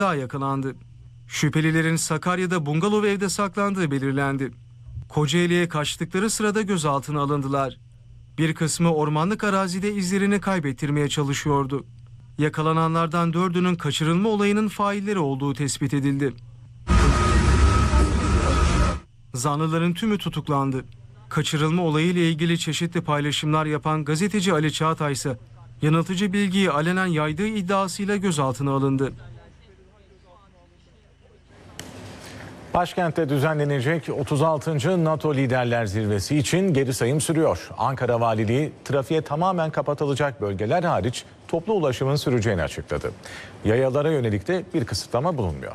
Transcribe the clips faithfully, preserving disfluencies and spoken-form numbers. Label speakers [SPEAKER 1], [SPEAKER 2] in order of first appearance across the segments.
[SPEAKER 1] daha yakalandı. Şüphelilerin Sakarya'da bungalov evde saklandığı belirlendi. Kocaeli'ye kaçtıkları sırada gözaltına alındılar. Bir kısmı ormanlık arazide izlerini kaybettirmeye çalışıyordu. Yakalananlardan dördünün kaçırılma olayının failleri olduğu tespit edildi. Zanlıların tümü tutuklandı. Kaçırılma olayıyla ilgili çeşitli paylaşımlar yapan gazeteci Ali Çağatay ise yanıltıcı bilgiyi alenen yaydığı iddiasıyla gözaltına alındı.
[SPEAKER 2] Başkentte düzenlenecek otuz altıncı NATO Liderler Zirvesi için geri sayım sürüyor. Ankara Valiliği trafiğe tamamen kapatılacak bölgeler hariç toplu ulaşımın süreceğini açıkladı. Yayalara yönelik de bir kısıtlama bulunmuyor.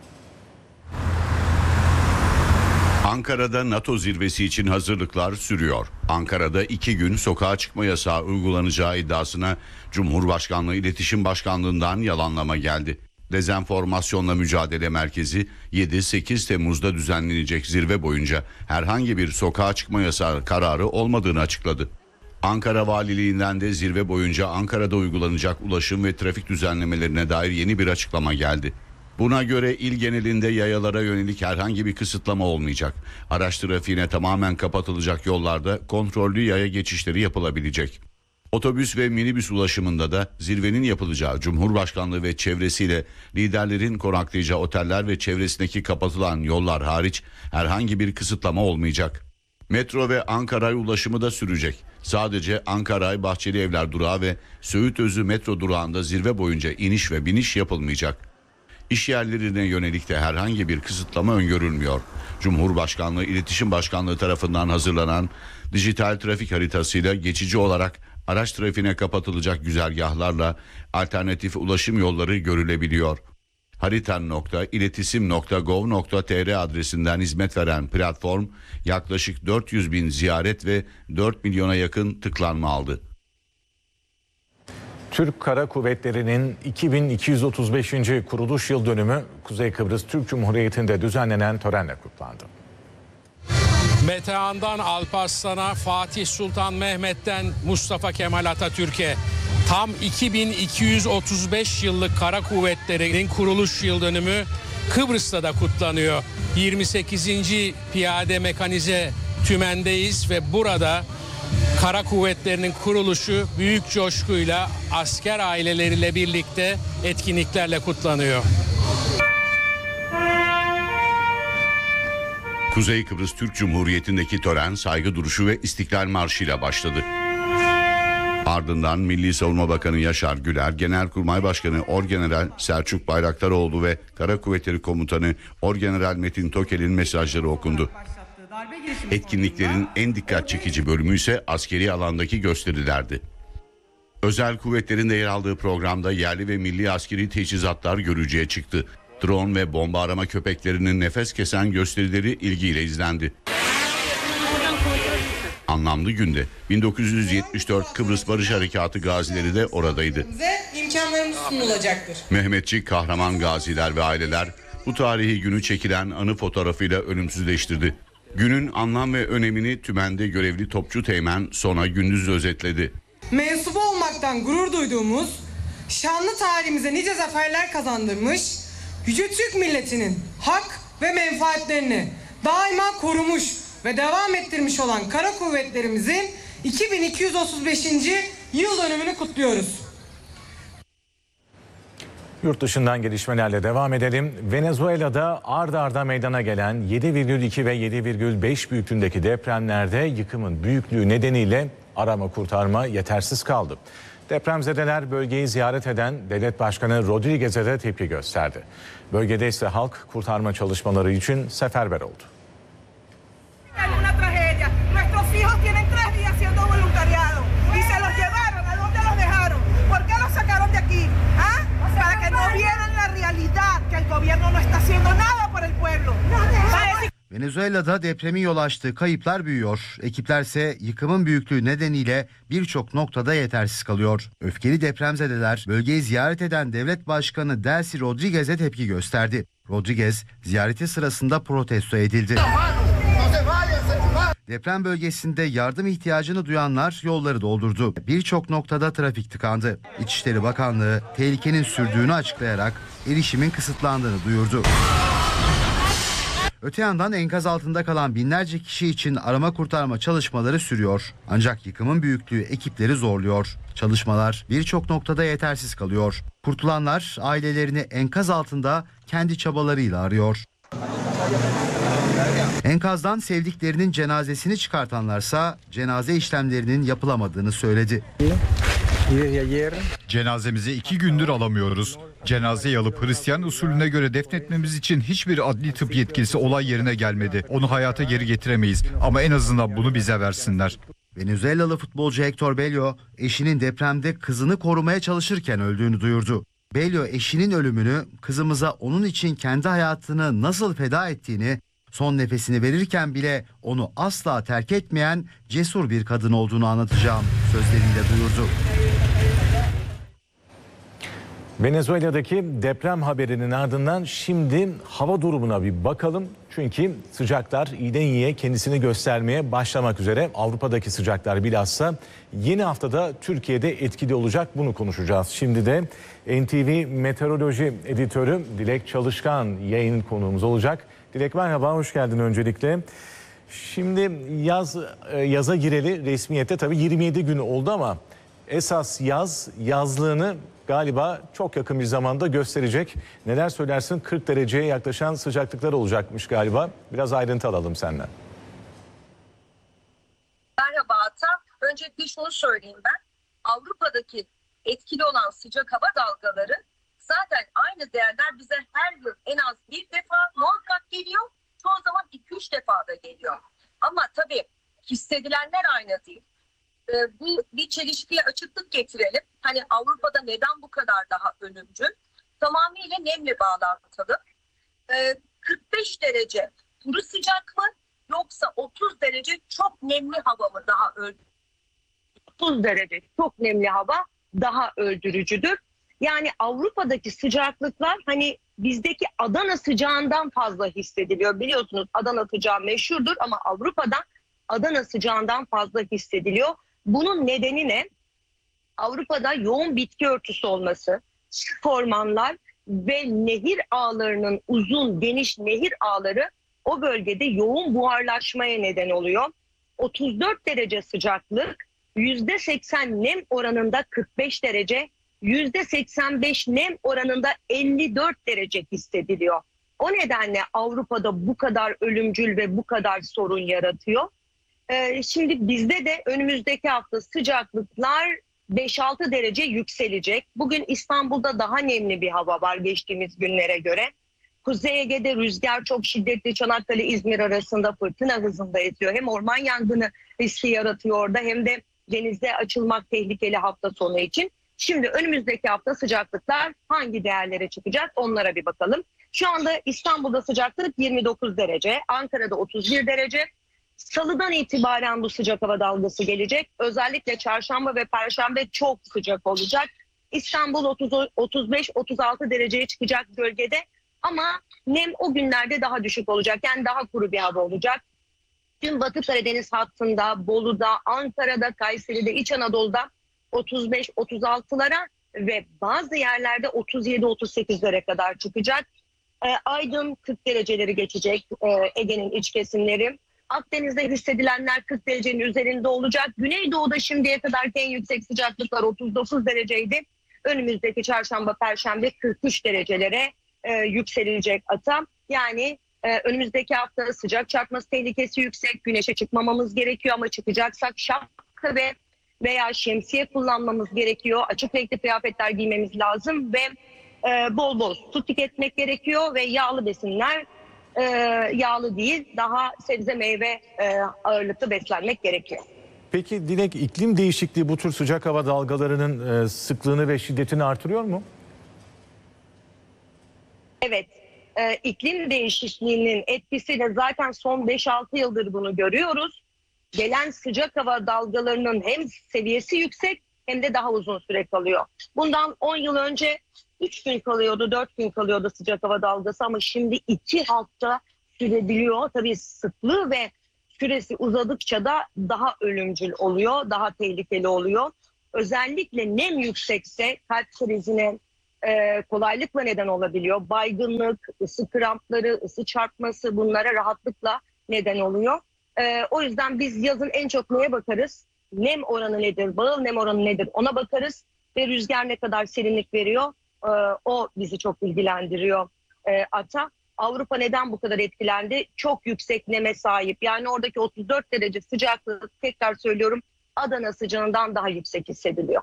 [SPEAKER 3] Ankara'da NATO zirvesi için hazırlıklar sürüyor. Ankara'da iki gün sokağa çıkma yasağı uygulanacağı iddiasına Cumhurbaşkanlığı İletişim Başkanlığı'ndan yalanlama geldi. Dezenformasyonla Mücadele Merkezi yedi sekiz Temmuz'da düzenlenecek zirve boyunca herhangi bir sokağa çıkma yasağı kararı olmadığını açıkladı. Ankara Valiliğinden de zirve boyunca Ankara'da uygulanacak ulaşım ve trafik düzenlemelerine dair yeni bir açıklama geldi. Buna göre il genelinde yayalara yönelik herhangi bir kısıtlama olmayacak. Araç trafiğine tamamen kapatılacak yollarda kontrollü yaya geçişleri yapılabilecek. Otobüs ve minibüs ulaşımında da zirvenin yapılacağı Cumhurbaşkanlığı ve çevresiyle liderlerin konaklayacağı oteller ve çevresindeki kapatılan yollar hariç herhangi bir kısıtlama olmayacak. Metro ve Ankara ulaşımı da sürecek. Sadece Ankara Bahçeli Evler durağı ve Söğütözü metro durağında zirve boyunca iniş ve biniş yapılmayacak. İş yerlerine yönelik de herhangi bir kısıtlama öngörülmüyor. Cumhurbaşkanlığı İletişim Başkanlığı tarafından hazırlanan dijital trafik haritasıyla geçici olarak araç trafiğine kapatılacak güzergahlarla alternatif ulaşım yolları görülebiliyor. haritan nokta iletisim nokta gov nokta tr adresinden hizmet veren platform yaklaşık dört yüz bin ziyaret ve dört milyona yakın tıklanma aldı.
[SPEAKER 2] Türk Kara Kuvvetleri'nin iki bin iki yüz otuz beşinci kuruluş yıl dönümü Kuzey Kıbrıs Türk Cumhuriyeti'nde düzenlenen törenle kutlandı.
[SPEAKER 4] Metehan'dan Alparslan'a, Fatih Sultan Mehmet'ten Mustafa Kemal Atatürk'e tam iki bin iki yüz otuz beş yıllık Kara Kuvvetleri'nin kuruluş yıl dönümü Kıbrıs'ta da kutlanıyor. yirmi sekizinci Piyade Mekanize Tümen'deyiz ve burada Kara Kuvvetleri'nin kuruluşu büyük coşkuyla asker aileleriyle birlikte etkinliklerle kutlanıyor.
[SPEAKER 3] Kuzey Kıbrıs Türk Cumhuriyeti'ndeki tören saygı duruşu ve İstiklal Marşı ile başladı. Ardından Milli Savunma Bakanı Yaşar Güler, Genelkurmay Başkanı Orgeneral Selçuk Bayraktaroğlu ve Kara Kuvvetleri Komutanı Orgeneral Metin Tokel'in mesajları okundu. Etkinliklerin en dikkat çekici bölümü ise askeri alandaki gösterilerdi. Özel kuvvetlerin de yer aldığı programda yerli ve milli askeri teçhizatlar görücüye çıktı. Drone ve bomba arama köpeklerinin nefes kesen gösterileri ilgiyle izlendi. Anlamlı günde bin dokuz yüz yetmiş dört Kıbrıs Barış Harekatı gazileri de oradaydı.
[SPEAKER 5] İmkanlarımız sunulacaktır.
[SPEAKER 3] Mehmetçik kahraman gaziler ve aileler bu tarihi günü çekilen anı fotoğrafıyla ölümsüzleştirdi. Günün anlam ve önemini Tümen'de görevli topçu teğmen Sona Gündüz özetledi.
[SPEAKER 5] Mensubu olmaktan gurur duyduğumuz, şanlı tarihimize nice zaferler kazandırmış, Yüce Türk milletinin hak ve menfaatlerini daima korumuş ve devam ettirmiş olan Kara Kuvvetlerimizin iki bin iki yüz otuz beşinci yıl dönümünü kutluyoruz.
[SPEAKER 2] Yurt dışından gelişmelerle devam edelim. Venezuela'da ard arda meydana gelen yedi virgül iki ve yedi virgül beş büyüklüğündeki depremlerde yıkımın büyüklüğü nedeniyle arama kurtarma yetersiz kaldı. Depremzedeler bölgeyi ziyaret eden Devlet Başkanı Rodriguez'e de tepki gösterdi. Bölgede ise halk kurtarma çalışmaları için seferber oldu.
[SPEAKER 6] Venezuela'da depremin yol açtığı kayıplar büyüyor. Ekiplerse yıkımın büyüklüğü nedeniyle birçok noktada yetersiz kalıyor. Öfkeli depremzedeler bölgeyi ziyaret eden Devlet Başkanı Delcy Rodriguez'e tepki gösterdi. Rodriguez ziyareti sırasında protesto edildi. Deprem bölgesinde yardım ihtiyacını duyanlar yolları doldurdu. Birçok noktada trafik tıkandı. İçişleri Bakanlığı tehlikenin sürdüğünü açıklayarak erişimin kısıtlandığını duyurdu. Öte yandan enkaz altında kalan binlerce kişi için arama kurtarma çalışmaları sürüyor. Ancak yıkımın büyüklüğü ekipleri zorluyor. Çalışmalar birçok noktada yetersiz kalıyor. Kurtulanlar ailelerini enkaz altında kendi çabalarıyla arıyor. Enkazdan sevdiklerinin cenazesini çıkartanlarsa cenaze işlemlerinin yapılamadığını söyledi.
[SPEAKER 7] Cenazemizi iki gündür alamıyoruz. Cenazeyi alıp Hristiyan usulüne göre defnetmemiz için hiçbir adli tıp yetkilisi olay yerine gelmedi. Onu hayata geri getiremeyiz ama en azından bunu bize versinler.
[SPEAKER 6] Venezuelalı futbolcu Hector Bello, eşinin depremde kızını korumaya çalışırken öldüğünü duyurdu. Bello eşinin ölümünü, kızımıza onun için kendi hayatını nasıl feda ettiğini, son nefesini verirken bile onu asla terk etmeyen cesur bir kadın olduğunu anlatacağım sözleriyle duyurdu.
[SPEAKER 2] Venezuela'daki deprem haberinin ardından şimdi hava durumuna bir bakalım. Çünkü sıcaklar iyiden iyiye kendisini göstermeye başlamak üzere. Avrupa'daki sıcaklar bilhassa yeni haftada Türkiye'de etkili olacak, bunu konuşacağız. Şimdi de N T V Meteoroloji Editörü Dilek Çalışkan yayın konuğumuz olacak. Dilek merhaba, hoş geldin öncelikle. Şimdi yaz yaza gireli resmiyette tabii yirmi yedi gün oldu ama esas yaz yazlığını galiba çok yakın bir zamanda gösterecek. Neler söylersin? kırk dereceye yaklaşan sıcaklıklar olacakmış galiba. Biraz ayrıntı alalım senden.
[SPEAKER 8] Merhaba Ata. Öncelikle şunu söyleyeyim ben. Avrupa'daki etkili olan sıcak hava dalgaları zaten aynı değerler bize her yıl en az bir defa muhakkak geliyor. Çoğu zaman iki üç defa da geliyor. Ama tabii hissedilenler aynı değil. Ee, bu bir çelişkiye açıklık getirelim. Hani Avrupa'da neden bu kadar daha ölümcül? Tamamıyla nemle bağlantılı. Ee, kırk beş derece kuru sıcak mı yoksa otuz derece çok nemli hava mı daha öldürücü? otuz derece çok nemli hava daha öldürücüdür. Yani Avrupa'daki sıcaklıklar hani bizdeki Adana sıcağından fazla hissediliyor. Biliyorsunuz Adana sıcağı meşhurdur ama Avrupa'da Adana sıcağından fazla hissediliyor. Bunun nedeni ne? Avrupa'da yoğun bitki örtüsü olması, sık ormanlar ve nehir ağlarının uzun, geniş nehir ağları o bölgede yoğun buharlaşmaya neden oluyor. otuz dört derece sıcaklık, yüzde seksen nem oranında kırk beş derece, yüzde seksen beş nem oranında elli dört derece hissediliyor. O nedenle Avrupa'da bu kadar ölümcül ve bu kadar sorun yaratıyor. Ee, şimdi bizde de önümüzdeki hafta sıcaklıklar beş altı derece yükselecek. Bugün İstanbul'da daha nemli bir hava var geçtiğimiz günlere göre. Kuzey Ege'de rüzgar çok şiddetli, Çanakkale İzmir arasında fırtına hızında esiyor. Hem orman yangını riski yaratıyor orada hem de denize açılmak tehlikeli hafta sonu için. Şimdi önümüzdeki hafta sıcaklıklar hangi değerlere çıkacak onlara bir bakalım. Şu anda İstanbul'da sıcaklık yirmi dokuz derece, Ankara'da otuz bir derece. Salıdan itibaren bu sıcak hava dalgası gelecek. Özellikle çarşamba ve perşembe çok sıcak olacak. İstanbul otuz beş otuz altı dereceye çıkacak bölgede ama nem o günlerde daha düşük olacak. Yani daha kuru bir hava olacak. Tüm Batı Karadeniz hattında, Bolu'da, Ankara'da, Kayseri'de, İç Anadolu'da otuz beş otuz altılara ve bazı yerlerde otuz yedi otuz sekizlere kadar çıkacak. E, Aydın kırk dereceleri geçecek, e, Ege'nin iç kesimleri. Akdeniz'de hissedilenler kırk derecenin üzerinde olacak. Güneydoğu'da şimdiye kadarki en yüksek sıcaklıklar otuz dokuz dereceydi. Önümüzdeki çarşamba, perşembe kırk üç derecelere e, yükselilecek ata. Yani e, önümüzdeki hafta sıcak çarpması tehlikesi yüksek. Güneşe çıkmamamız gerekiyor ama çıkacaksak şapka ve veya şemsiye kullanmamız gerekiyor. Açık renkli kıyafetler giymemiz lazım ve e, bol bol su tüketmek gerekiyor ve yağlı besinler, e, yağlı değil daha sebze meyve e, ağırlıklı beslenmek gerekiyor.
[SPEAKER 2] Peki Dilek, iklim değişikliği bu tür sıcak hava dalgalarının e, sıklığını ve şiddetini artırıyor mu?
[SPEAKER 8] Evet, e, iklim değişikliğinin etkisiyle zaten son beş altı yıldır bunu görüyoruz. Gelen sıcak hava dalgalarının hem seviyesi yüksek hem de daha uzun süre kalıyor. Bundan on yıl önce üç gün kalıyordu, dört gün kalıyordu sıcak hava dalgası ama şimdi iki hafta sürebiliyor. Tabii sıklığı ve süresi uzadıkça da daha ölümcül oluyor, daha tehlikeli oluyor. Özellikle nem yüksekse kalp krizine e, kolaylıkla neden olabiliyor. Baygınlık, ısı krampları, ısı çarpması bunlara rahatlıkla neden oluyor. E, o yüzden biz yazın en çok neye bakarız? Nem oranı nedir, bağıl nem oranı nedir ona bakarız ve rüzgar ne kadar serinlik veriyor e, o bizi çok ilgilendiriyor e, ata. Avrupa neden bu kadar etkilendi? Çok yüksek neme sahip. Yani oradaki otuz dört derece sıcaklığı tekrar söylüyorum Adana sıcağından daha yüksek hissediliyor.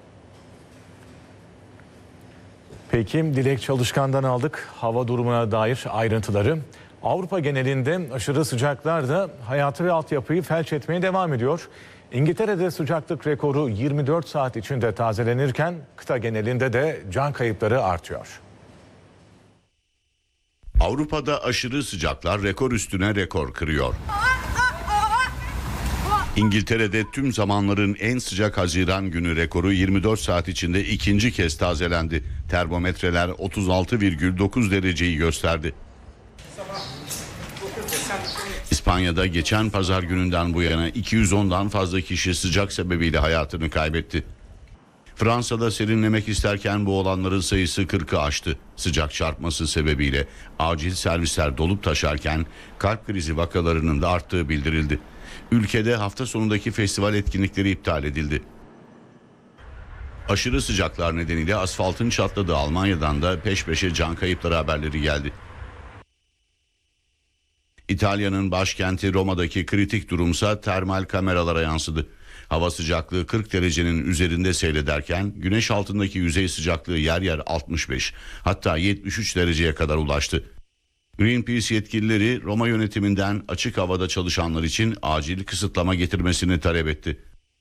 [SPEAKER 2] Peki Dilek Çalışkan'dan aldık hava durumuna dair ayrıntıları. Avrupa genelinde aşırı sıcaklar da hayatı ve altyapıyı felç etmeye devam ediyor. İngiltere'de sıcaklık rekoru yirmi dört saat içinde tazelenirken kıta genelinde de can kayıpları artıyor.
[SPEAKER 3] Avrupa'da aşırı sıcaklar rekor üstüne rekor kırıyor. İngiltere'de tüm zamanların en sıcak Haziran günü rekoru yirmi dört saat içinde ikinci kez tazelendi. Termometreler otuz altı virgül dokuz dereceyi gösterdi. İspanya'da geçen pazar gününden bu yana iki yüz ondan fazla kişi sıcak sebebiyle hayatını kaybetti. Fransa'da serinlemek isterken boğulanların sayısı kırkı aştı. Sıcak çarpması sebebiyle acil servisler dolup taşarken kalp krizi vakalarının da arttığı bildirildi. Ülkede hafta sonundaki festival etkinlikleri iptal edildi. Aşırı sıcaklar nedeniyle asfaltın çatladığı Almanya'dan da peş peşe can kayıpları haberleri geldi. İtalya'nın başkenti Roma'daki kritik durumsa termal kameralara yansıdı. Hava sıcaklığı kırk derecenin üzerinde seyrederken güneş altındaki yüzey sıcaklığı yer yer altmış beş hatta yetmiş üç dereceye kadar ulaştı. Greenpeace yetkilileri Roma yönetiminden açık havada çalışanlar için acil kısıtlama getirmesini talep etti.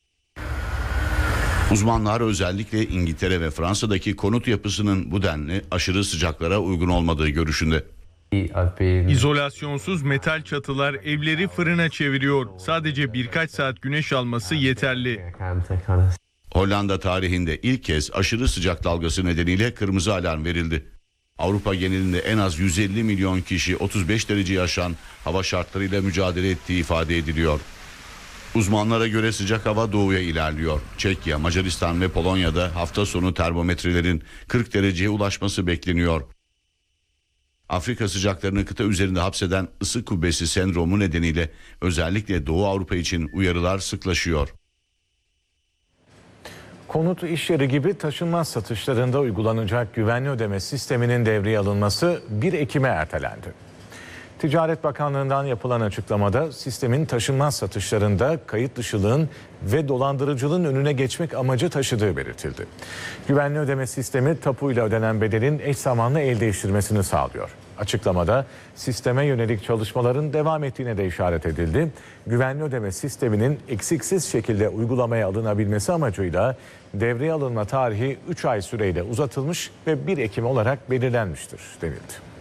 [SPEAKER 3] Uzmanlar özellikle İngiltere ve Fransa'daki konut yapısının bu denli aşırı sıcaklara uygun olmadığı görüşünde.
[SPEAKER 9] İzolasyonsuz metal çatılar evleri fırına çeviriyor. Sadece birkaç saat güneş alması yeterli.
[SPEAKER 3] Hollanda tarihinde ilk kez aşırı sıcak dalgası nedeniyle kırmızı alarm verildi. Avrupa genelinde en az yüz elli milyon kişi otuz beş dereceyi aşan hava şartlarıyla mücadele ettiği ifade ediliyor. Uzmanlara göre sıcak hava doğuya ilerliyor. Çekya, Macaristan ve Polonya'da hafta sonu termometrelerin kırk dereceye ulaşması bekleniyor. Afrika sıcaklarını kıta üzerinde hapseden ısı kubbesi sendromu nedeniyle özellikle Doğu Avrupa için uyarılar sıklaşıyor.
[SPEAKER 2] Konut iş yeri gibi taşınmaz satışlarında uygulanacak güvenli ödeme sisteminin devreye alınması bir Ekim'e ertelendi. Ticaret Bakanlığı'ndan yapılan açıklamada sistemin taşınmaz satışlarında kayıt dışılığın ve dolandırıcılığın önüne geçmek amacı taşıdığı belirtildi. Güvenli ödeme sistemi tapuyla ödenen bedelin eş zamanlı el değiştirmesini sağlıyor. Açıklamada sisteme yönelik çalışmaların devam ettiğine de işaret edildi. Güvenli ödeme sisteminin eksiksiz şekilde uygulamaya alınabilmesi amacıyla devreye alınma tarihi üç ay süreyle uzatılmış ve bir Ekim olarak belirlenmiştir denildi.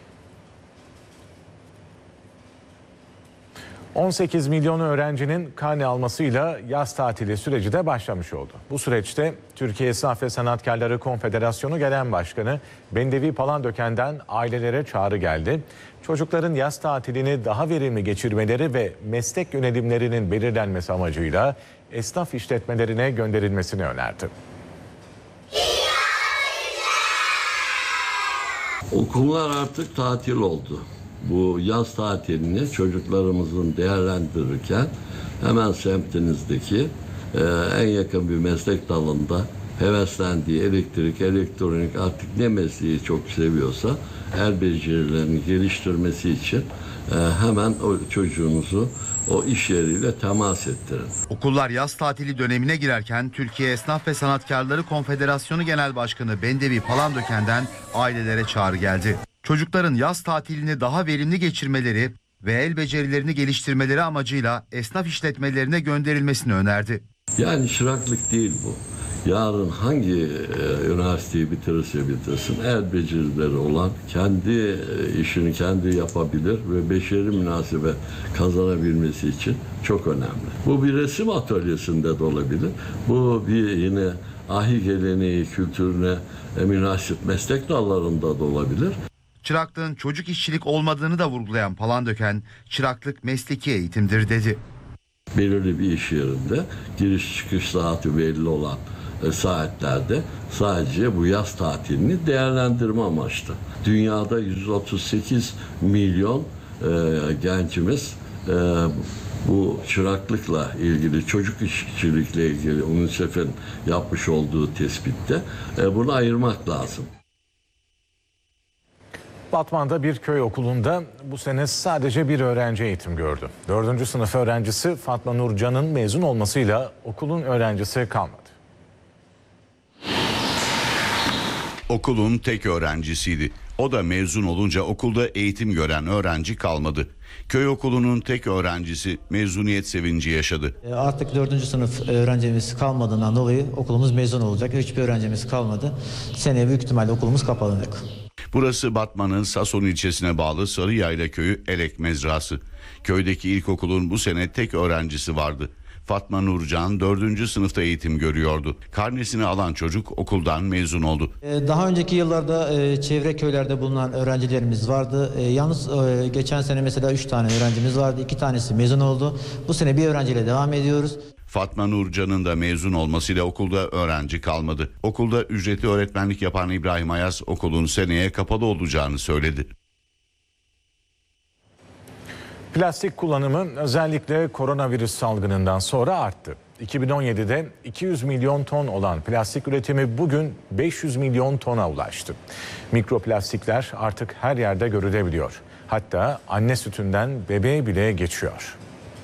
[SPEAKER 2] on sekiz milyon öğrencinin karne almasıyla yaz tatili süreci de başlamış oldu. Bu süreçte Türkiye Esnaf ve Sanatkarları Konfederasyonu Genel Başkanı Bendevi Palandöken'den ailelere çağrı geldi. Çocukların yaz tatilini daha verimli geçirmeleri ve meslek yönelimlerinin belirlenmesi amacıyla esnaf işletmelerine gönderilmesini önerdi.
[SPEAKER 10] Okullar artık tatil oldu. Bu yaz tatilini çocuklarımızın değerlendirirken hemen semtinizdeki e, en yakın bir meslek dalında heveslendiği elektrik, elektronik artık ne mesleği çok seviyorsa el becerilerini geliştirmesi için e, hemen o çocuğunuzu o iş yeriyle temas ettirin.
[SPEAKER 6] Okullar yaz tatili dönemine girerken Türkiye Esnaf ve Sanatkarları Konfederasyonu Genel Başkanı Bendevi Palandöken'den ailelere çağrı geldi. Çocukların yaz tatilini daha verimli geçirmeleri ve el becerilerini geliştirmeleri amacıyla esnaf işletmelerine gönderilmesini önerdi.
[SPEAKER 10] Yani çıraklık değil bu. Yarın hangi e, üniversiteyi bitirirse bitirsin el becerileri olan kendi e, işini kendi yapabilir ve beşeri münasebet kazanabilmesi için çok önemli. Bu bir resim atölyesinde de olabilir. Bu bir yine ahi geleneği kültürüne e, münasip meslek dallarında da olabilir.
[SPEAKER 6] Çıraklığın çocuk işçilik olmadığını da vurgulayan Palandöken, çıraklık mesleki eğitimdir dedi.
[SPEAKER 10] Belirli bir iş yerinde giriş çıkış saati belli olan e, saatlerde sadece bu yaz tatilini değerlendirme amaçlı. Dünyada yüz otuz sekiz milyon e, gencimiz e, bu çıraklıkla ilgili, çocuk işçilikle ilgili UNICEF'in yapmış olduğu tespitte e, bunu ayırmak lazım.
[SPEAKER 2] Batman'da bir köy okulunda bu sene sadece bir öğrenci eğitim gördü. Dördüncü sınıf öğrencisi Fatma Nur Can'ın mezun olmasıyla okulun öğrencisi kalmadı.
[SPEAKER 3] Okulun tek öğrencisiydi. O da mezun olunca okulda eğitim gören öğrenci kalmadı. Köy okulunun tek öğrencisi mezuniyet sevinci yaşadı.
[SPEAKER 11] Artık dördüncü sınıf öğrencimiz kalmadığından dolayı okulumuz mezun olacak. Hiçbir öğrencimiz kalmadı. Seneye büyük ihtimalle okulumuz kapanacak.
[SPEAKER 3] Burası Batman'ın Sason ilçesine bağlı Sarıyayla köyü Elek Mezrası. Köydeki ilkokulun bu sene tek öğrencisi vardı. Fatma Nurcan dördüncü sınıfta eğitim görüyordu. Karnesini alan çocuk okuldan mezun oldu.
[SPEAKER 11] Daha önceki yıllarda çevre köylerde bulunan öğrencilerimiz vardı. Yalnız geçen sene mesela üç tane öğrencimiz vardı. iki tanesi mezun oldu. Bu sene bir öğrenciyle devam ediyoruz.
[SPEAKER 3] Fatma Nurcan'ın da mezun olmasıyla okulda öğrenci kalmadı. Okulda ücretli öğretmenlik yapan İbrahim Ayaz okulun seneye kapalı olacağını söyledi.
[SPEAKER 2] Plastik kullanımı özellikle koronavirüs salgınından sonra arttı. iki bin on yedide iki yüz milyon ton olan plastik üretimi bugün beş yüz milyon tona ulaştı. Mikroplastikler artık her yerde görülebiliyor. Hatta anne sütünden bebeğe bile geçiyor.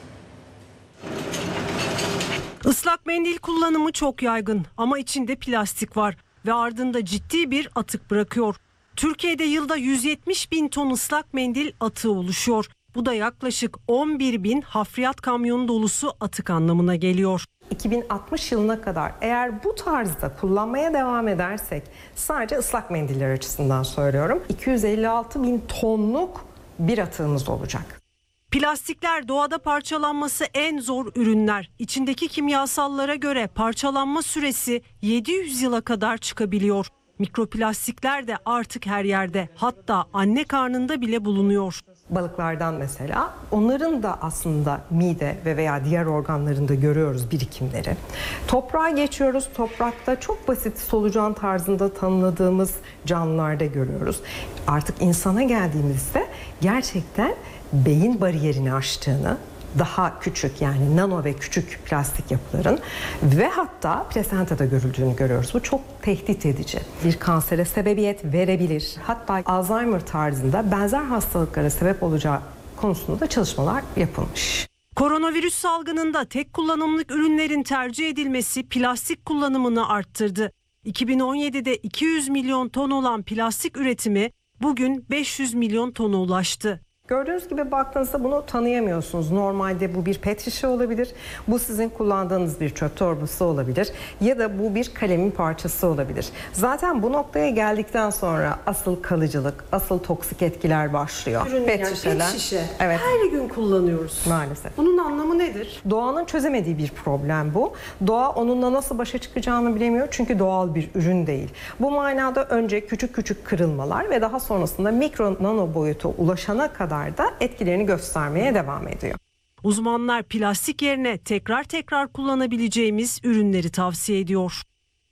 [SPEAKER 12] Islak mendil kullanımı çok yaygın ama içinde plastik var ve ardında ciddi bir atık bırakıyor. Türkiye'de yılda yüz yetmiş bin ton ıslak mendil atığı oluşuyor. Bu da yaklaşık on bir bin hafriyat kamyonu dolusu atık anlamına geliyor.
[SPEAKER 13] iki bin altmış yılına kadar eğer bu tarzda kullanmaya devam edersek, sadece ıslak mendiller açısından söylüyorum, iki yüz elli altı bin tonluk bir atığımız olacak.
[SPEAKER 12] Plastikler doğada parçalanması en zor ürünler. İçindeki kimyasallara göre parçalanma süresi yedi yüz yıla kadar çıkabiliyor. Mikroplastikler de artık her yerde, hatta anne karnında bile bulunuyor.
[SPEAKER 13] Balıklardan mesela, onların da aslında mide ve veya diğer organlarında görüyoruz birikimleri. Toprağa geçiyoruz, toprakta çok basit solucan tarzında tanımladığımız canlılarda görüyoruz. Artık insana geldiğimizde gerçekten beyin bariyerini aştığını, daha küçük yani nano ve küçük plastik yapıların ve hatta plasentada görüldüğünü görüyoruz. Bu çok tehdit edici. Bir kansere sebebiyet verebilir. Hatta Alzheimer tarzında benzer hastalıklara sebep olacağı konusunda da çalışmalar yapılmış.
[SPEAKER 12] Koronavirüs salgınında tek kullanımlık ürünlerin tercih edilmesi plastik kullanımını arttırdı. iki bin on yedide iki yüz milyon ton olan plastik üretimi bugün beş yüz milyon tona ulaştı.
[SPEAKER 13] Gördüğünüz gibi baktığınızda bunu tanıyamıyorsunuz. Normalde bu bir pet şişe olabilir, bu sizin kullandığınız bir çöp torbası olabilir ya da bu bir kalemin parçası olabilir. Zaten bu noktaya geldikten sonra asıl kalıcılık, asıl toksik etkiler başlıyor.
[SPEAKER 12] Ürün,
[SPEAKER 13] pet,
[SPEAKER 12] yani
[SPEAKER 13] şişeler,
[SPEAKER 12] pet şişe
[SPEAKER 13] evet.
[SPEAKER 12] her gün kullanıyoruz.
[SPEAKER 13] Maalesef.
[SPEAKER 12] Bunun anlamı nedir?
[SPEAKER 13] Doğanın çözemediği bir problem bu. Doğa onunla nasıl başa çıkacağını bilemiyor çünkü doğal bir ürün değil. Bu manada önce küçük küçük kırılmalar ve daha sonrasında mikro nano boyuta ulaşana kadar da etkilerini göstermeye devam ediyor.
[SPEAKER 12] Uzmanlar plastik yerine tekrar tekrar kullanabileceğimiz ürünleri tavsiye ediyor.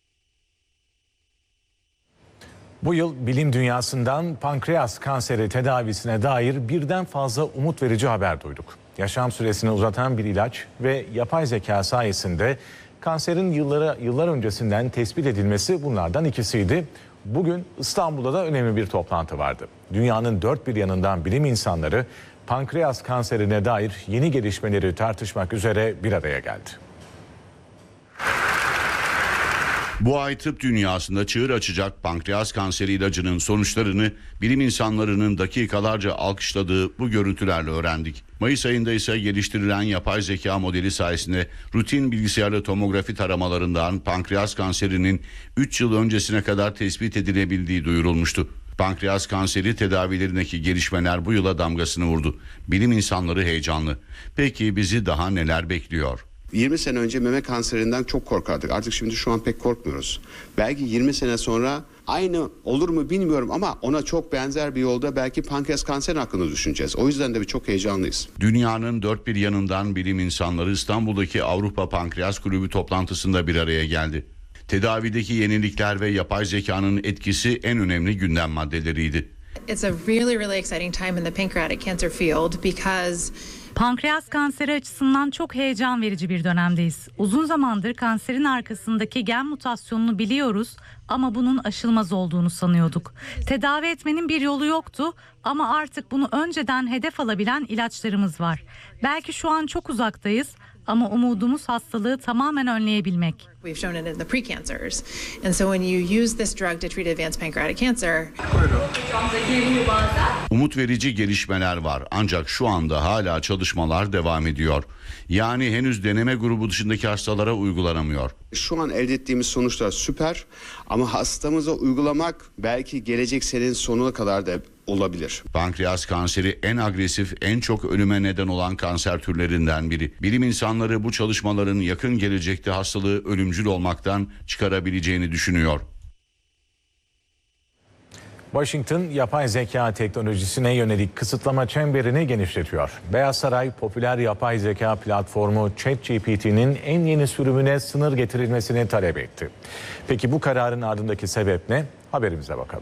[SPEAKER 2] Bu yıl bilim dünyasından pankreas kanseri tedavisine dair birden fazla umut verici haber duyduk. Yaşam süresini uzatan bir ilaç ve yapay zeka sayesinde kanserin yıllara, yıllar öncesinden tespit edilmesi bunlardan ikisiydi. Bugün İstanbul'da da önemli bir toplantı vardı. Dünyanın dört bir yanından bilim insanları pankreas kanserine dair yeni gelişmeleri tartışmak üzere bir araya geldi.
[SPEAKER 3] Bu ay tıp dünyasında çığır açacak pankreas kanseri ilacının sonuçlarını bilim insanlarının dakikalarca alkışladığı bu görüntülerle öğrendik. Mayıs ayında ise geliştirilen yapay zeka modeli sayesinde rutin bilgisayarlı tomografi taramalarından pankreas kanserinin üç yıl öncesine kadar tespit edilebildiği duyurulmuştu. Pankreas kanseri tedavilerindeki gelişmeler bu yıla damgasını vurdu. Bilim insanları heyecanlı. Peki bizi daha neler bekliyor?
[SPEAKER 14] yirmi sene önce meme kanserinden çok korkardık. Artık şimdi şu an pek korkmuyoruz. Belki yirmi sene sonra aynı olur mu bilmiyorum ama ona çok benzer bir yolda belki pankreas kanseri hakkında düşüneceğiz. O yüzden de çok heyecanlıyız.
[SPEAKER 3] Dünyanın dört bir yanından bilim insanları İstanbul'daki Avrupa Pankreas Kulübü toplantısında bir araya geldi. Tedavideki yenilikler ve yapay zekanın etkisi en önemli gündem maddeleriydi.
[SPEAKER 15] It's a really really exciting time in the pancreatic cancer field because
[SPEAKER 16] Pankreas kanseri açısından çok heyecan verici bir dönemdeyiz. Uzun zamandır kanserin arkasındaki gen mutasyonunu biliyoruz ama bunun aşılmaz olduğunu sanıyorduk. Tedavi etmenin bir yolu yoktu ama artık bunu önceden hedef alabilen ilaçlarımız var. Belki şu an çok uzaktayız ama umudumuz hastalığı tamamen önleyebilmek.
[SPEAKER 15] We've shown it in the precancers. And so when you use this drug to treat advanced pancreatic cancer.
[SPEAKER 3] Umut verici gelişmeler var ancak şu anda hala çalışmalar devam ediyor. Yani henüz deneme grubu dışındaki hastalara uygulanamıyor.
[SPEAKER 14] Şu an elde ettiğimiz sonuçlar süper ama hastamıza uygulamak belki gelecek senenin sonuna kadar da olabilir.
[SPEAKER 3] Pankreas kanseri en agresif, en çok ölüme neden olan kanser türlerinden biri. Bilim insanları bu çalışmaların yakın gelecekte hastalığı ölümcül olmaktan çıkarabileceğini düşünüyor.
[SPEAKER 2] Washington, yapay zeka teknolojisine yönelik kısıtlama çemberini genişletiyor. Beyaz Saray, popüler yapay zeka platformu ChatGPT'nin en yeni sürümüne sınır getirilmesini talep etti. Peki bu kararın ardındaki sebep ne? Haberimize bakalım.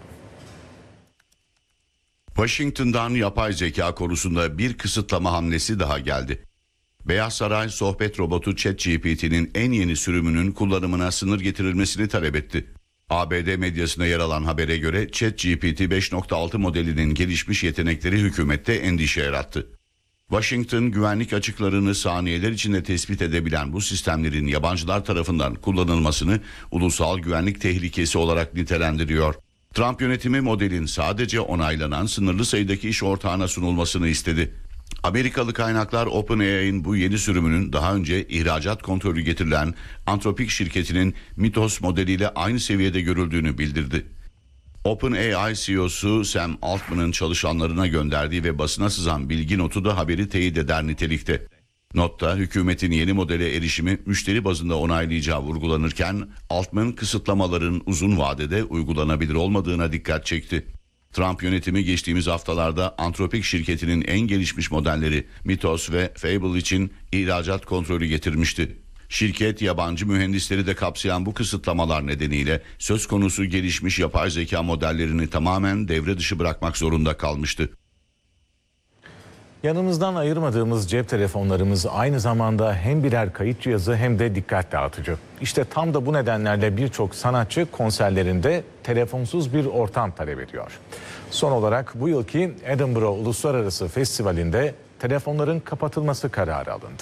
[SPEAKER 3] Washington'dan yapay zeka konusunda bir kısıtlama hamlesi daha geldi. Beyaz Saray, sohbet robotu ChatGPT'nin en yeni sürümünün kullanımına sınır getirilmesini talep etti. A B D medyasına yer alan habere göre ChatGPT beş nokta altı modelinin gelişmiş yetenekleri hükümette endişe yarattı. Washington, güvenlik açıklarını saniyeler içinde tespit edebilen bu sistemlerin yabancılar tarafından kullanılmasını ulusal güvenlik tehlikesi olarak nitelendiriyor. Trump yönetimi modelin sadece onaylanan sınırlı sayıdaki iş ortağına sunulmasını istedi. Amerikalı kaynaklar OpenAI'nin bu yeni sürümünün daha önce ihracat kontrolü getirilen Anthropic şirketinin Mythos modeliyle aynı seviyede görüldüğünü bildirdi. OpenAI C E O'su Sam Altman'ın çalışanlarına gönderdiği ve basına sızan bilgi notu da haberi teyit eder nitelikte. Notta hükümetin yeni modele erişimi müşteri bazında onaylayacağı vurgulanırken Altman kısıtlamaların uzun vadede uygulanabilir olmadığına dikkat çekti. Trump yönetimi geçtiğimiz haftalarda Anthropic şirketinin en gelişmiş modelleri Mythos ve Fable için ihracat kontrolü getirmişti. Şirket yabancı mühendisleri de kapsayan bu kısıtlamalar nedeniyle söz konusu gelişmiş yapay zeka modellerini tamamen devre dışı bırakmak zorunda kalmıştı.
[SPEAKER 2] Yanımızdan ayırmadığımız cep telefonlarımız aynı zamanda hem birer kayıt cihazı hem de dikkat dağıtıcı. İşte tam da bu nedenlerle birçok sanatçı konserlerinde telefonsuz bir ortam talep ediyor. Son olarak bu yılki Edinburgh Uluslararası Festivali'nde telefonların kapatılması kararı alındı.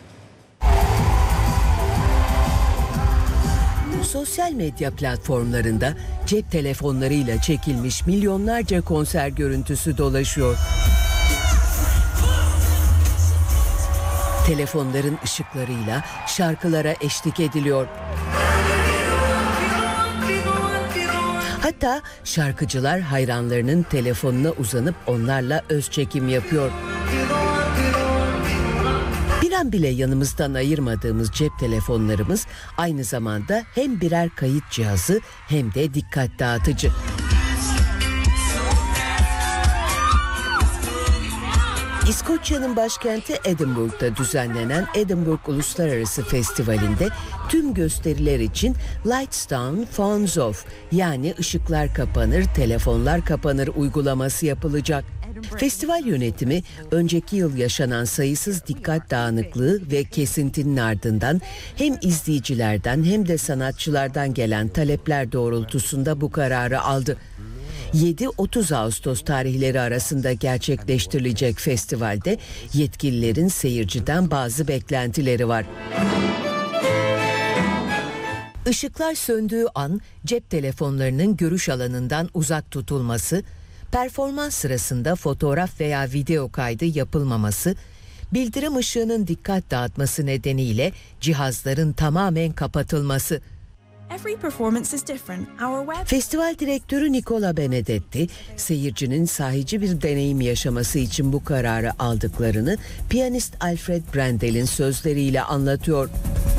[SPEAKER 17] Sosyal medya platformlarında cep telefonlarıyla çekilmiş milyonlarca konser görüntüsü dolaşıyor. Telefonların ışıklarıyla şarkılara eşlik ediliyor. Hatta şarkıcılar hayranlarının telefonuna uzanıp onlarla öz çekim yapıyor. Bir an bile yanımızdan ayırmadığımız cep telefonlarımız aynı zamanda hem birer kayıt cihazı hem de dikkat dağıtıcı. İskoçya'nın başkenti Edinburgh'da düzenlenen Edinburgh Uluslararası Festivali'nde tüm gösteriler için Lights Down, Phones Off yani ışıklar kapanır, telefonlar kapanır uygulaması yapılacak. Festival yönetimi önceki yıl yaşanan sayısız dikkat dağınıklığı ve kesintinin ardından hem izleyicilerden hem de sanatçılardan gelen talepler doğrultusunda bu kararı aldı. yedi otuz Ağustos tarihleri arasında gerçekleştirilecek festivalde yetkililerin seyirciden bazı beklentileri var. Işıklar söndüğü an cep telefonlarının görüş alanından uzak tutulması, performans sırasında fotoğraf veya video kaydı yapılmaması, bildirim ışığının dikkat dağıtması nedeniyle cihazların tamamen kapatılması.
[SPEAKER 18] Every performance is different. Our web
[SPEAKER 17] Festival direktörü Nicola Benedetti, seyircinin sahici bir deneyim yaşaması için bu kararı aldıklarını piyanist Alfred Brendel'in sözleriyle anlatıyor.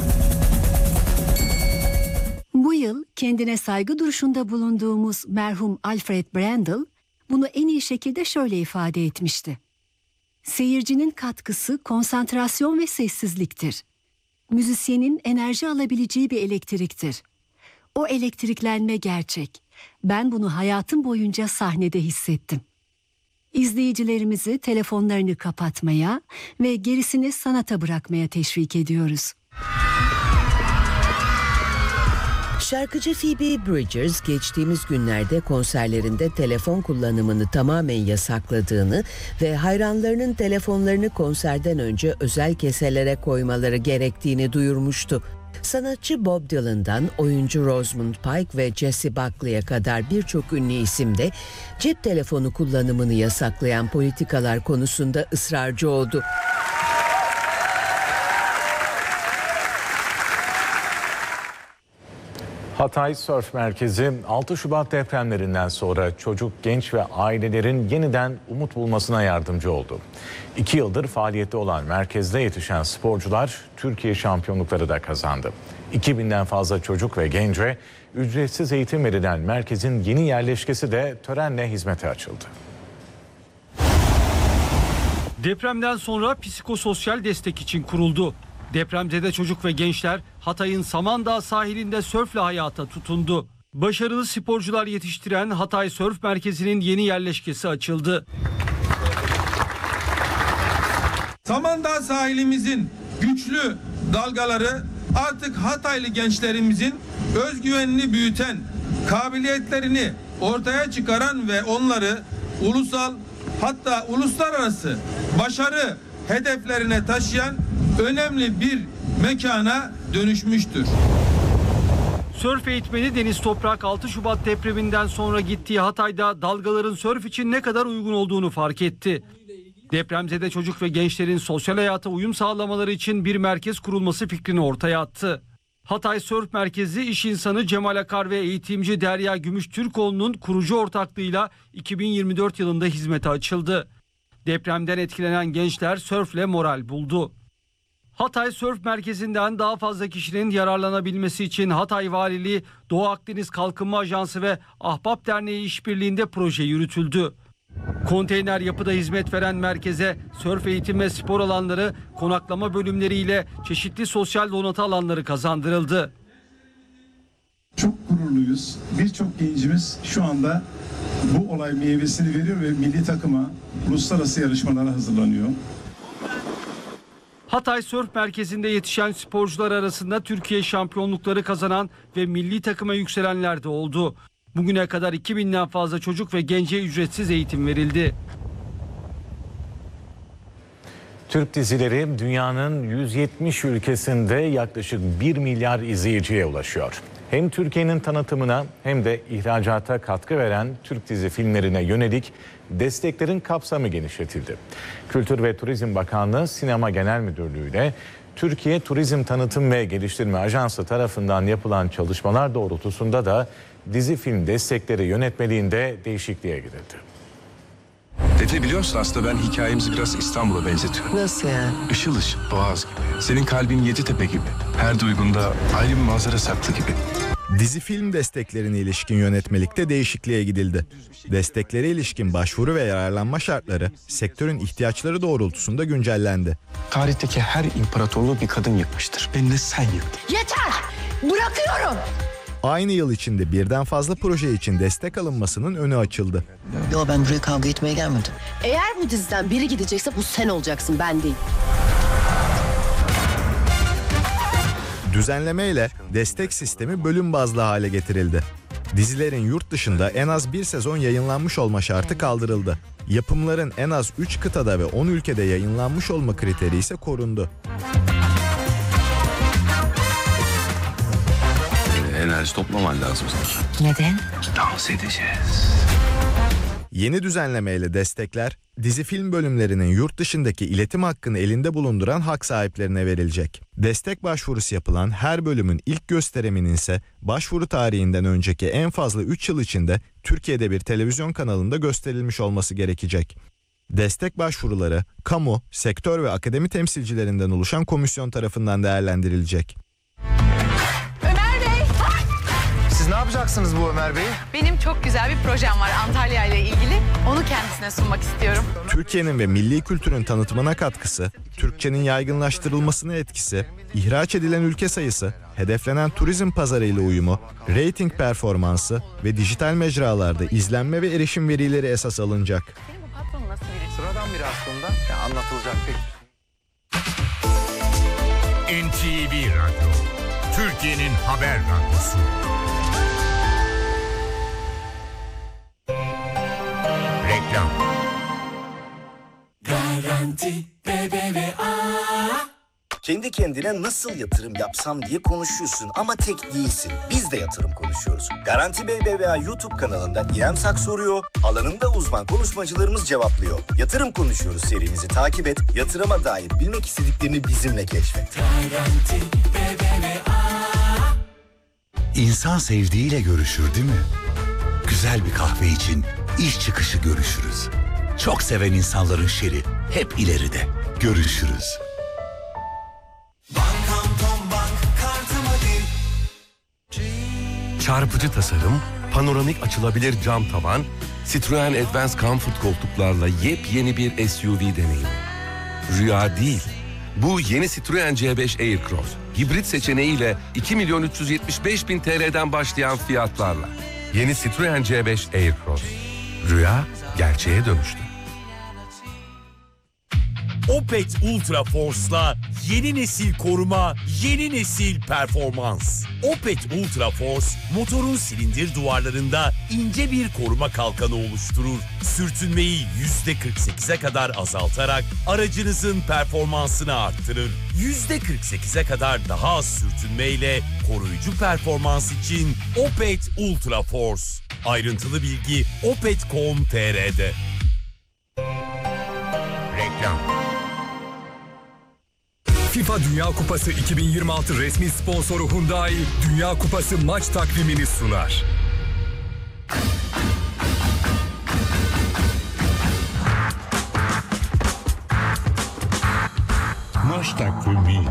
[SPEAKER 19] Bu yıl kendine saygı duruşunda bulunduğumuz merhum Alfred Brendel bunu en iyi şekilde şöyle ifade etmişti. Seyircinin katkısı konsantrasyon ve sessizliktir. Müzisyenin enerji alabileceği bir elektriktir. O elektriklenme gerçek. Ben bunu hayatım boyunca sahnede hissettim. İzleyicilerimizi telefonlarını kapatmaya ve gerisini sanata bırakmaya teşvik ediyoruz.
[SPEAKER 17] Şarkıcı Phoebe Bridgers geçtiğimiz günlerde konserlerinde telefon kullanımını tamamen yasakladığını ve hayranlarının telefonlarını konserden önce özel keselere koymaları gerektiğini duyurmuştu. Sanatçı Bob Dylan'dan oyuncu Rosamund Pike ve Jessie Buckley'e kadar birçok ünlü isim de cep telefonu kullanımını yasaklayan politikalar konusunda ısrarcı oldu.
[SPEAKER 2] Hatay Sörf Merkezi altı Şubat depremlerinden sonra çocuk, genç ve ailelerin yeniden umut bulmasına yardımcı oldu. İki yıldır faaliyette olan merkezde yetişen sporcular Türkiye şampiyonlukları da kazandı. iki binden fazla çocuk ve gence ücretsiz eğitim verilen merkezin yeni yerleşkesi de törenle hizmete açıldı.
[SPEAKER 20] Depremden sonra psikososyal destek için kuruldu. Depremzede çocuk ve gençler Hatay'ın Samandağ sahilinde sörfle hayata tutundu. Başarılı sporcular yetiştiren Hatay Sörf Merkezi'nin yeni yerleşkesi açıldı.
[SPEAKER 21] Samandağ sahilimizin güçlü dalgaları artık Hataylı gençlerimizin özgüvenini büyüten, kabiliyetlerini ortaya çıkaran ve onları ulusal hatta uluslararası başarı hedeflerine taşıyan önemli bir mekana dönüşmüştür.
[SPEAKER 20] Sörf eğitmeni Deniz Toprak altı Şubat depreminden sonra gittiği Hatay'da dalgaların sörf için ne kadar uygun olduğunu fark etti. Depremzede çocuk ve gençlerin sosyal hayata uyum sağlamaları için bir merkez kurulması fikrini ortaya attı. Hatay Sörf Merkezi iş insanı Cemal Akar ve eğitimci Derya Gümüş-Türkoğlu'nun kurucu ortaklığıyla iki bin yirmi dört yılında hizmete açıldı. Depremden etkilenen gençler sörfle moral buldu. Hatay Sörf Merkezi'nden daha fazla kişinin yararlanabilmesi için Hatay Valiliği, Doğu Akdeniz Kalkınma Ajansı ve Ahbap Derneği işbirliğinde proje yürütüldü. Konteyner yapıda hizmet veren merkeze sörf eğitim ve spor alanları, konaklama bölümleriyle çeşitli sosyal donatı alanları kazandırıldı.
[SPEAKER 22] Çok gururluyuz. Birçok gencimiz şu anda bu olay meyvesini veriyor ve milli takıma uluslararası yarışmalara hazırlanıyor.
[SPEAKER 20] Hatay Sörf Merkezi'nde yetişen sporcular arasında Türkiye şampiyonlukları kazanan ve milli takıma yükselenler de oldu. Bugüne kadar iki binden fazla çocuk ve gence ücretsiz eğitim verildi.
[SPEAKER 2] Türk dizileri dünyanın yüz yetmiş ülkesinde yaklaşık bir milyar izleyiciye ulaşıyor. Hem Türkiye'nin tanıtımına hem de ihracata katkı veren Türk dizi filmlerine yönelik desteklerin kapsamı genişletildi. Kültür ve Turizm Bakanlığı Sinema Genel Müdürlüğü ile Türkiye Turizm Tanıtım ve Geliştirme Ajansı tarafından yapılan çalışmalar doğrultusunda da dizi film destekleri yönetmeliğinde değişikliğe gidildi.
[SPEAKER 23] Defne, biliyor musun, aslında ben hikayemizi biraz İstanbul'a benzetiyorum.
[SPEAKER 17] Nasıl yani?
[SPEAKER 23] Işıl ışıl, boğaz gibi. Senin kalbin Yeditepe gibi. Her duygunda ayrı bir manzara saklı gibi.
[SPEAKER 24] Dizi film desteklerine ilişkin yönetmelikte değişikliğe gidildi. Desteklere ilişkin başvuru ve yararlanma şartları sektörün ihtiyaçları doğrultusunda güncellendi.
[SPEAKER 23] Tarihteki her imparatorluğu bir kadın yıkmıştır. Beni de sen yıktın.
[SPEAKER 25] Yeter! Bırakıyorum!
[SPEAKER 24] Aynı yıl içinde birden fazla proje için destek alınmasının önü açıldı.
[SPEAKER 25] Yo, ben buraya kavga etmeye gelmedim. Eğer bu diziden biri gidecekse bu sen olacaksın, ben değil.
[SPEAKER 24] Düzenlemeyle destek sistemi bölüm bazlı hale getirildi. Dizilerin yurt dışında en az bir sezon yayınlanmış olma şartı kaldırıldı. Yapımların en az üç kıtada ve on ülkede yayınlanmış olma kriteri ise korundu.
[SPEAKER 23] Enerji toplaman lazım sanki.
[SPEAKER 25] Neden?
[SPEAKER 23] Dans edeceğiz.
[SPEAKER 24] Yeni düzenlemeyle destekler, dizi film bölümlerinin yurt dışındaki iletim hakkını elinde bulunduran hak sahiplerine verilecek. Destek başvurusu yapılan her bölümün ilk gösteriminin ise başvuru tarihinden önceki en fazla üç yıl içinde Türkiye'de bir televizyon kanalında gösterilmiş olması gerekecek. Destek başvuruları, kamu, sektör ve akademi temsilcilerinden oluşan komisyon tarafından değerlendirilecek.
[SPEAKER 1] Ömer Bey!
[SPEAKER 4] Siz ne yapacaksınız bu Ömer Bey?
[SPEAKER 1] Benim çok güzel bir projem var Antalya ile ilgili. Onu kendisine sunmak istiyorum.
[SPEAKER 24] Türkiye'nin ve milli kültürün tanıtımına katkısı, Türkçenin yaygınlaştırılmasına etkisi, ihraç edilen ülke sayısı, hedeflenen turizm pazarı ile uyumu, reyting performansı ve dijital mecralarda izlenme ve erişim verileri esas alınacak.
[SPEAKER 4] Sıradan biri aslında. Ya anlatılacak pek.
[SPEAKER 5] N T V Radyo, Türkiye'nin haber radyosu. Reklam.
[SPEAKER 7] Garanti B B V A. Kendi kendine nasıl yatırım yapsam diye konuşuyorsun ama tek değilsin. Biz de yatırım konuşuyoruz. Garanti B B V A YouTube kanalında İrem Sak soruyor, alanında uzman konuşmacılarımız cevaplıyor. Yatırım konuşuyoruz serimizi takip et, yatırıma dair bilmek istediklerini bizimle keşfet. Garanti B B V A.
[SPEAKER 8] İnsan sevdiğiyle görüşür değil mi? Güzel bir kahve için iş çıkışı görüşürüz. Çok seven insanların şeri hep ileride. Görüşürüz.
[SPEAKER 26] Çarpıcı tasarım, panoramik açılabilir cam tavan, Citroen Advanced Comfort koltuklarla yepyeni bir S U V deneyimi. Rüya değil, bu yeni Citroen C beş Aircross. Hibrit seçeneğiyle iki milyon üç yüz yetmiş beş bin T L'den başlayan fiyatlarla. Yeni Citroen C beş Aircross. Rüya gerçeğe dönüştü.
[SPEAKER 5] Opet Ultra Force'la yeni nesil koruma, yeni nesil performans. Opet Ultra Force, motorun silindir duvarlarında ince bir koruma kalkanı oluşturur. Sürtünmeyi yüzde kırk sekize kadar azaltarak aracınızın performansını arttırır. yüzde kırk sekize kadar daha az sürtünmeyle koruyucu performans için Opet Ultra Force. Ayrıntılı bilgi opet nokta com nokta t r'de. Reklam.
[SPEAKER 27] FIFA Dünya Kupası iki bin yirmi altı resmi sponsoru Hyundai, Dünya Kupası maç takvimini sunar.
[SPEAKER 5] Maç takvimi.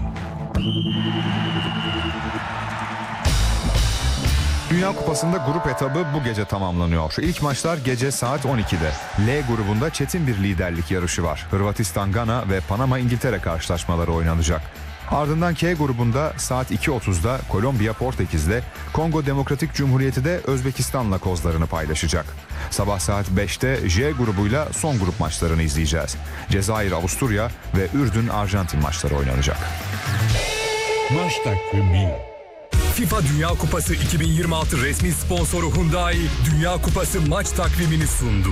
[SPEAKER 28] Dünya Kupası'nda grup etabı bu gece tamamlanıyor. İlk maçlar gece saat on ikide. L grubunda çetin bir liderlik yarışı var. Hırvatistan, Gana ve Panama, İngiltere karşılaşmaları oynanacak. Ardından K grubunda saat iki otuzda Kolombiya, Portekiz'le, Kongo Demokratik Cumhuriyeti de Özbekistan'la kozlarını paylaşacak. Sabah saat beşte J grubuyla son grup maçlarını izleyeceğiz. Cezayir, Avusturya ve Ürdün, Arjantin maçları oynanacak.
[SPEAKER 5] Maç takvimi.
[SPEAKER 27] FIFA Dünya Kupası iki bin yirmi altı resmi sponsoru Hyundai, Dünya Kupası maç takvimini sundu.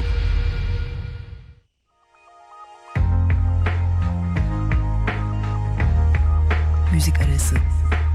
[SPEAKER 18] Müzik arası.